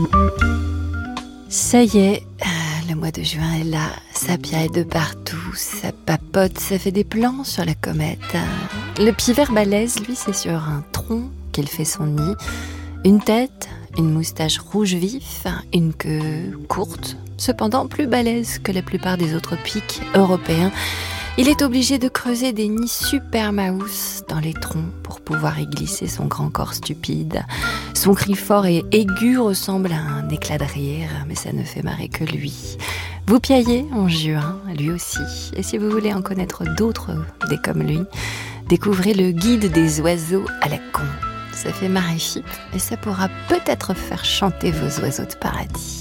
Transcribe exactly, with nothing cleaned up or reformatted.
Ça y est, le mois de juin est là, ça piaille de partout, ça papote, ça fait des plans sur la comète. Le pivert balèze, lui, c'est sur un tronc qu'il fait son nid. Une tête, une moustache rouge vif, une queue courte, cependant plus balèze que la plupart des autres pics européens. Il est obligé de creuser des nids super mouse dans les troncs pour pouvoir y glisser son grand corps stupide. Son cri fort et aigu ressemble à un éclat de rire, mais ça ne fait marrer que lui. Vous piaillez en juin, lui aussi. Et si vous voulez en connaître d'autres des comme lui, découvrez le guide des oiseaux à la con. Ça fait marrer Chypre et ça pourra peut-être faire chanter vos oiseaux de paradis.